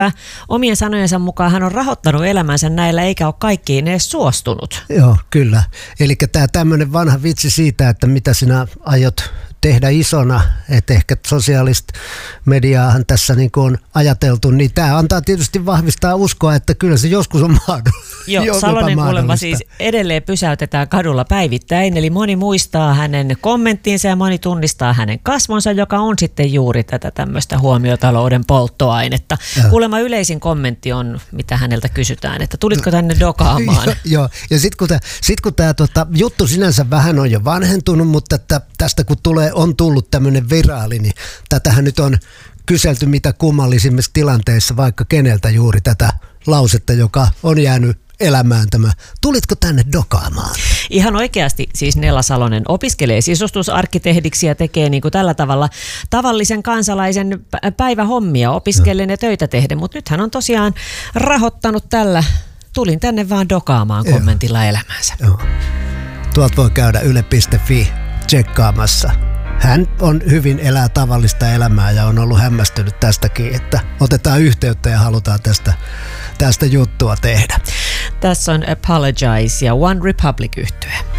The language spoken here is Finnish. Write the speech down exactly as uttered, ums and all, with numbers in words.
Omien sanojensa mukaan hän on rahoittanut elämänsä näillä eikä ole kaikkiin edes suostunut. Joo, kyllä. Eli tämä tämmöinen vanha vitsi siitä, että mitä sinä aiot tehdä isona, että ehkä sosiaalista mediaahan tässä niin kuin on ajateltu, niin tämä antaa tietysti vahvistaa uskoa, että kyllä se joskus on mahdollista. Joo, Salonen kuulemma siis edelleen pysäytetään kadulla päivittäin, eli moni muistaa hänen kommenttinsa ja moni tunnistaa hänen kasvonsa, joka on sitten juuri tätä tämmöistä huomiotalouden polttoainetta. Ja. Kuulemma yleisin kommentti on, mitä häneltä kysytään, että tulitko tänne dokaamaan? Joo, jo. Ja sitten kun tämä sit kun tota, juttu sinänsä vähän on jo vanhentunut, mutta että tästä kun tulee, on tullut tämmöinen viraali, niin tätähän nyt on kyselty mitä kummallisimmissa tilanteissa, vaikka keneltä juuri tätä lausetta, joka on jäänyt elämään tämä. Tulitko tänne dokaamaan? Ihan oikeasti siis Nella Salonen opiskelee sisustusarkkitehdiksi ja tekee niin kuin tällä tavalla tavallisen kansalaisen päivähommia opiskellen ja töitä tehden, mutta nyt hän on tosiaan rahoittanut tällä tulin tänne vaan dokaamaan kommentilla elämäänsä. Joo. Tuolta voi käydä yle piste fi tsekkaamassa. Hän on hyvin elää tavallista elämää ja on ollut hämmästynyt tästäkin, että otetaan yhteyttä ja halutaan tästä, tästä juttua tehdä. Tässä on Apologize ja One Republic -yhtye.